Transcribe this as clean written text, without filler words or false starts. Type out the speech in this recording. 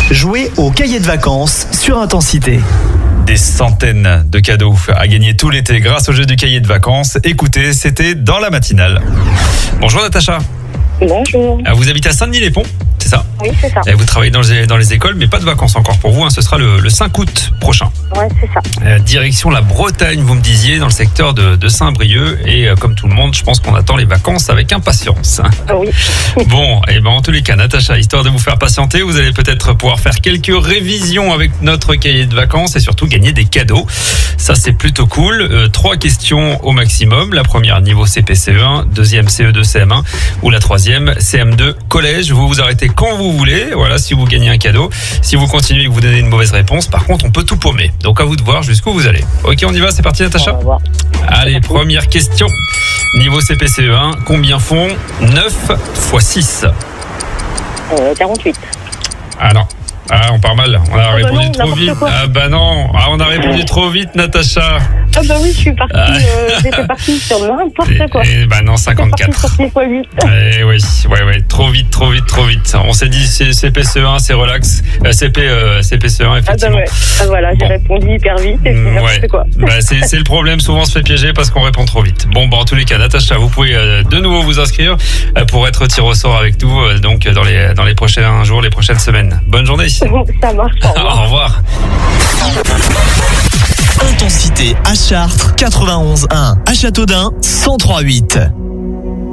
Jouez au cahier de vacances sur Intensité. Des centaines de cadeaux à gagner tout l'été grâce au jeu du cahier de vacances. Écoutez, c'était dans la matinale. Bonjour Natacha. Bonjour. Vous habitez à Saint-Denis-les-Ponts, c'est ça? Oui, c'est ça. Et vous travaillez dans les écoles, mais pas de vacances encore pour vous. Ce sera le 5 août prochain. Ouais, c'est ça. Direction la Bretagne, vous me disiez, dans le secteur de Saint-Brieuc. Et comme tout le monde, je pense qu'on attend les vacances avec impatience. Oui. Bon, et en tous les cas, Natacha, histoire de vous faire patienter, vous allez peut-être pouvoir faire quelques révisions avec notre cahier de vacances et surtout gagner des cadeaux. Ça, c'est plutôt cool. 3 questions au maximum. La première, niveau CP-CE1, deuxième CE2, CM1 ou la troisième, CM2, collège. Vous vous arrêtez quand vous voulez. Voilà, si vous gagnez un cadeau. Si vous continuez et que vous donnez une mauvaise réponse, par contre, on peut tout paumer. Donc, à vous de voir jusqu'où vous allez. Ok, on y va, c'est parti, Natacha? On va voir. Allez, première question. Niveau CP-CE1, combien font 9 x 6? 48. Ah non. Ah, on part mal. On a répondu non, trop vite. quoi. Ah bah non. Ah, on a répondu trop vite, Natacha. Ah bah oui, je suis partie. J'étais partie sur n'importe quoi. Et bah non, 54. Sur 6 x 8. Eh oui, ouais. Trop vite. On s'est dit CP-CE1, c'est relax. CP-CE1, effectivement. Ah bah ouais. Ah voilà, j'ai répondu hyper vite et puis n'importe quoi. Bah, c'est le problème. Souvent, on se fait piéger parce qu'on répond trop vite. Bon, en tous les cas, Natacha, vous pouvez de nouveau vous inscrire pour être tiré au sort avec nous donc dans les prochains jours, les prochaines semaines. Bonne journée. Ça marche. Au revoir. Intensité à Chartres 91.1, à Châteaudun 103.8.